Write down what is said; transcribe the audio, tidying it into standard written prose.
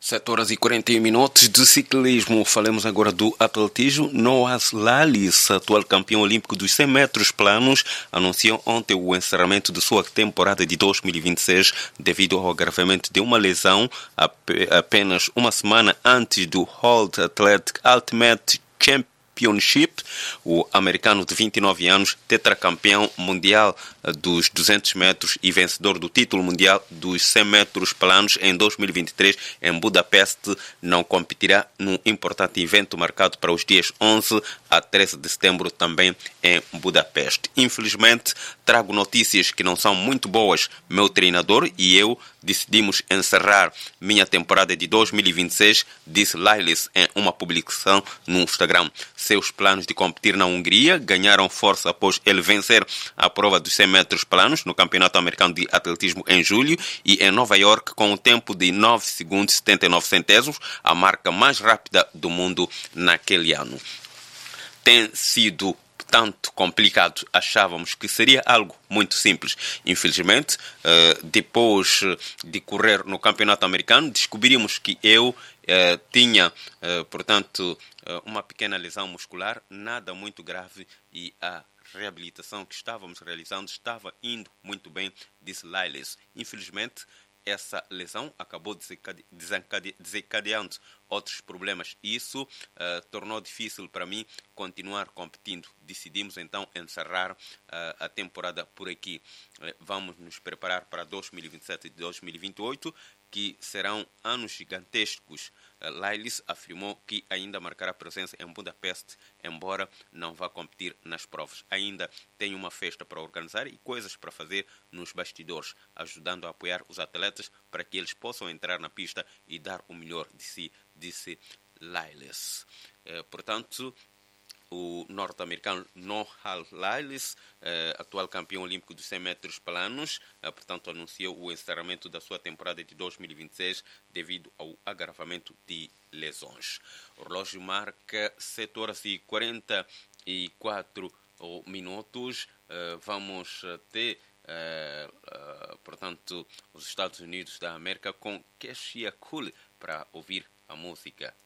7 horas e 41 minutos de ciclismo. Falemos agora do atletismo. Noah Lyles, atual campeão olímpico dos 100 metros planos, anunciou ontem o encerramento de sua temporada de 2026 devido ao agravamento de uma lesão apenas uma semana antes do World Athletic Ultimate Championship. O americano de 29 anos, tetracampeão mundial dos 200 metros e vencedor do título mundial dos 100 metros planos em 2023 em Budapeste, não competirá num importante evento marcado para os dias 11 a 13 de setembro também em Budapeste. Infelizmente, trago notícias que não são muito boas. Meu treinador e eu decidimos encerrar minha temporada de 2026, disse Lyles em uma publicação no Instagram. Seus planos de competir na Hungria ganharam força após ele vencer a prova dos 100 metros planos no Campeonato Americano de Atletismo em julho e em Nova York com um tempo de 9 segundos e 79 centésimos, a marca mais rápida do mundo naquele ano. Tem sido tanto complicado, achávamos que seria algo muito simples. Infelizmente, depois de correr no campeonato americano, descobrimos que eu tinha, portanto, uma pequena lesão muscular, nada muito grave, e a reabilitação que estávamos realizando estava indo muito bem, disse Lyles. Infelizmente, essa lesão acabou desencadeando outros problemas. Isso tornou difícil para mim continuar competindo. Decidimos então encerrar a temporada por aqui. Vamos nos preparar para 2027 e 2028, que serão anos gigantescos. Lyles afirmou que ainda marcará presença em Budapeste, embora não vá competir nas provas. Ainda tem uma festa para organizar e coisas para fazer nos bastidores, ajudando a apoiar os atletas para que eles possam entrar na pista e dar o melhor de si, disse Lyles. Portanto, o norte-americano Noah Lyles, atual campeão olímpico dos 100 metros planos, portanto, anunciou o encerramento da sua temporada de 2026 devido ao agravamento de lesões. O relógio marca 7 horas e 44 minutos. Vamos ter, portanto, os Estados Unidos da América com Keshia Cole para ouvir a música